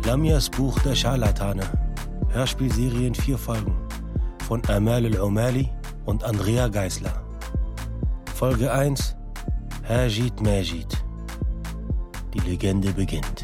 Lamias Buch Der Scharlatane. Hörspielserie in 4 Folgen. Von Amal El-Omali und Andrea Geisler. Folge 1. Hajid Majid. Die Legende beginnt.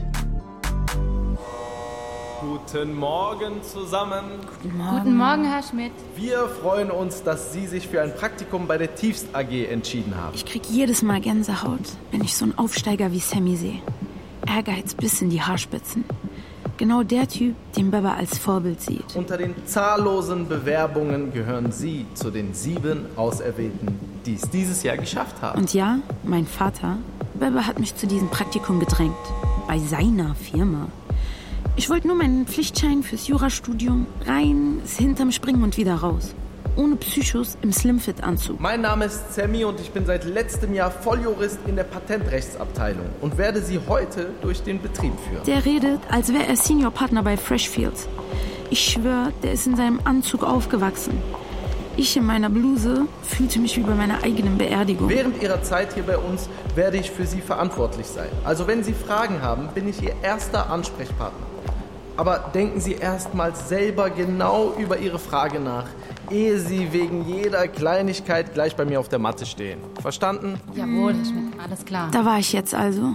Guten Morgen zusammen. Guten Morgen, Herr Schmidt. Wir freuen uns, dass Sie sich für ein Praktikum bei der Tiefst AG entschieden haben. Ich krieg jedes Mal Gänsehaut, wenn ich so einen Aufsteiger wie Sammy sehe. Ehrgeiz bis in die Haarspitzen. Genau der Typ, den Baba als Vorbild sieht. Unter den zahllosen Bewerbungen gehören Sie zu den 7 Auserwählten, die es dieses Jahr geschafft haben. Und ja, mein Vater, Baba hat mich zu diesem Praktikum gedrängt. Bei seiner Firma. Ich wollte nur meinen Pflichtschein fürs Jurastudium rein, hinterm Springen und wieder raus. Ohne Psychos im Slimfit-Anzug. Mein Name ist Sammy und ich bin seit letztem Jahr Volljurist in der Patentrechtsabteilung und werde Sie heute durch den Betrieb führen. Der redet, als wäre er Seniorpartner bei Freshfields. Ich schwöre, der ist in seinem Anzug aufgewachsen. Ich in meiner Bluse fühlte mich wie bei meiner eigenen Beerdigung. Während Ihrer Zeit hier bei uns werde ich für Sie verantwortlich sein. Also wenn Sie Fragen haben, bin ich Ihr erster Ansprechpartner. Aber denken Sie erstmals selber genau über Ihre Frage nach, ehe Sie wegen jeder Kleinigkeit gleich bei mir auf der Matte stehen. Verstanden? Jawohl, Herr Schmidt, alles klar. Da war ich jetzt also,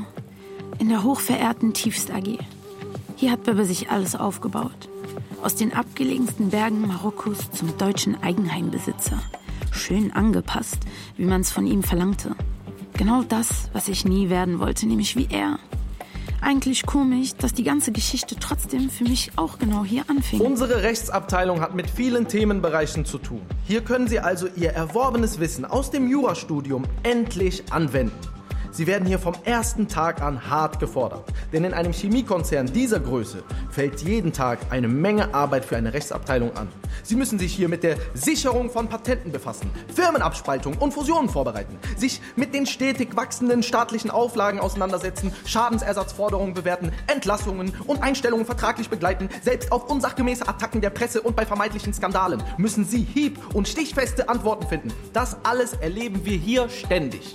in der hochverehrten Tiefst AG. Hier hat Baba sich alles aufgebaut. Aus den abgelegensten Bergen Marokkos zum deutschen Eigenheimbesitzer. Schön angepasst, wie man es von ihm verlangte. Genau das, was ich nie werden wollte, nämlich wie er. Eigentlich komisch, dass die ganze Geschichte trotzdem für mich auch genau hier anfing. Unsere Rechtsabteilung hat mit vielen Themenbereichen zu tun. Hier können Sie also Ihr erworbenes Wissen aus dem Jurastudium endlich anwenden. Sie werden hier vom ersten Tag an hart gefordert. Denn in einem Chemiekonzern dieser Größe fällt jeden Tag eine Menge Arbeit für eine Rechtsabteilung an. Sie müssen sich hier mit der Sicherung von Patenten befassen, Firmenabspaltung und Fusionen vorbereiten, sich mit den stetig wachsenden staatlichen Auflagen auseinandersetzen, Schadensersatzforderungen bewerten, Entlassungen und Einstellungen vertraglich begleiten. Selbst auf unsachgemäße Attacken der Presse und bei vermeintlichen Skandalen müssen Sie hieb- und stichfeste Antworten finden. Das alles erleben wir hier ständig.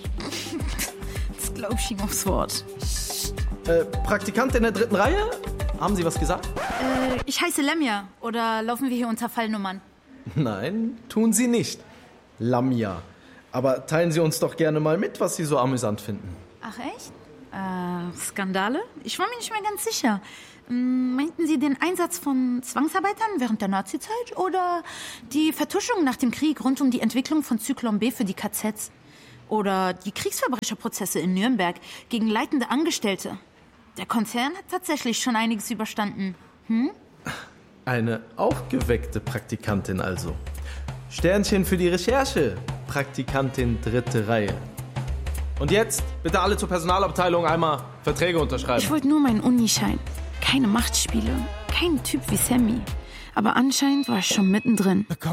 Glaub ich ihm aufs Wort. Praktikant in der 3. Reihe? Haben Sie was gesagt? Ich heiße Lamia. Oder laufen wir hier unter Fallnummern? Nein, tun Sie nicht. Lamia. Aber teilen Sie uns doch gerne mal mit, was Sie so amüsant finden. Ach echt? Skandale? Ich war mir nicht mehr ganz sicher. Meinten Sie den Einsatz von Zwangsarbeitern während der Nazizeit? Oder die Vertuschung nach dem Krieg rund um die Entwicklung von Zyklon B für die KZs? Oder die Kriegsverbrecherprozesse in Nürnberg gegen leitende Angestellte. Der Konzern hat tatsächlich schon einiges überstanden. Eine aufgeweckte Praktikantin also. Sternchen für die Recherche, Praktikantin 3. Reihe. Und jetzt bitte alle zur Personalabteilung einmal Verträge unterschreiben. Ich wollte nur meinen Unischein. Keine Machtspiele, kein Typ wie Sammy. Aber anscheinend war ich schon mittendrin. Bekommen